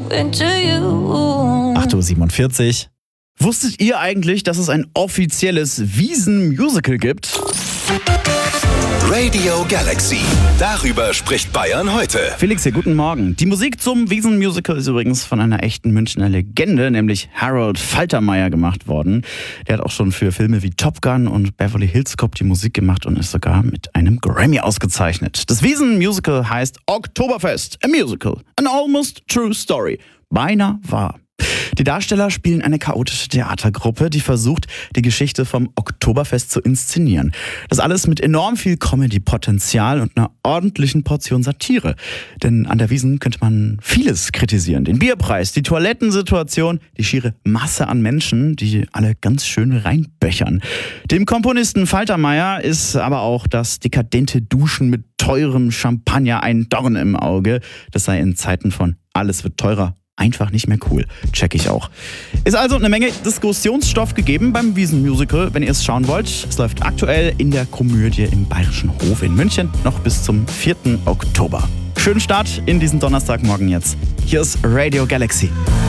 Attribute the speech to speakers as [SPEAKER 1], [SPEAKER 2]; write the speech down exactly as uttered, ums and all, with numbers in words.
[SPEAKER 1] into you.
[SPEAKER 2] acht Uhr siebenundvierzig. Wusstet ihr eigentlich, dass es ein offizielles Wiesn-Musical gibt?
[SPEAKER 3] Radio Galaxy. Darüber spricht Bayern heute.
[SPEAKER 2] Felix hier, guten Morgen. Die Musik zum Wiesn-Musical ist übrigens von einer echten Münchner Legende, nämlich Harold Faltermeyer, gemacht worden. Der hat auch schon für Filme wie Top Gun und Beverly Hills Cop die Musik gemacht und ist sogar mit einem Grammy ausgezeichnet. Das Wiesn-Musical heißt Oktoberfest, a Musical, an almost true story. Beinahe wahr. Die Darsteller spielen eine chaotische Theatergruppe, die versucht, die Geschichte vom Oktoberfest zu inszenieren. Das alles mit enorm viel Comedy-Potenzial und einer ordentlichen Portion Satire. Denn an der Wiesn könnte man vieles kritisieren. Den Bierpreis, die Toilettensituation, die schiere Masse an Menschen, die alle ganz schön reinböchern. Dem Komponisten Faltermeyer ist aber auch das dekadente Duschen mit teurem Champagner ein Dorn im Auge. Das sei in Zeiten von alles wird teurer einfach nicht mehr cool. Check ich auch. Ist also eine Menge Diskussionsstoff gegeben beim Wiesn-Musical, wenn ihr es schauen wollt. Es läuft aktuell in der Komödie im Bayerischen Hof in München noch bis zum vierten Oktober. Schönen Start in diesen Donnerstagmorgen jetzt. Hier ist Radio Galaxy.